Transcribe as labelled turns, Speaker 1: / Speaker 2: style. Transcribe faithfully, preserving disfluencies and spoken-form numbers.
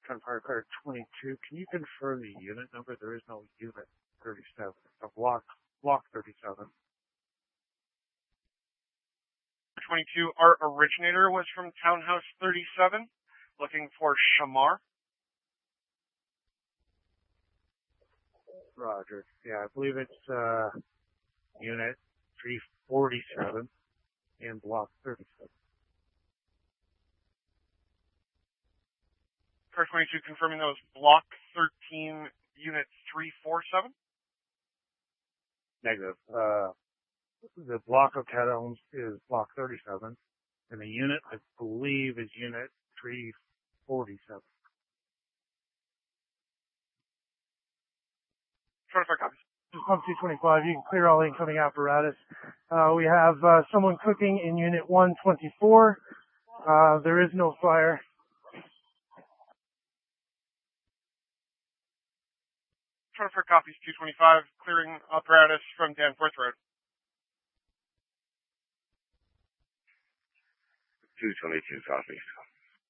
Speaker 1: ten Firefighter twenty-two. Can you confirm the unit number? There is no unit thirty-seven. A block, block thirty-seven.
Speaker 2: twenty-two, our originator was from Townhouse thirty-seven, looking for Shamar.
Speaker 1: Roger. Yeah, I believe it's uh, unit three forty-seven in block thirty-seven.
Speaker 2: Car twenty-two confirming that was block thirteen, unit three forty-seven?
Speaker 1: Negative. Uh, the block of catahombs is block thirty-seven, and the unit, I believe, is unit three forty-seven.
Speaker 2: twenty-five copies.
Speaker 3: Pump two twenty-five, you can clear all incoming apparatus. Uh, we have uh, someone cooking in unit one twenty-four. Uh, there is no fire.
Speaker 2: twenty-four copies, two twenty-five, clearing apparatus from Danforth Road.
Speaker 4: two twenty-two copies.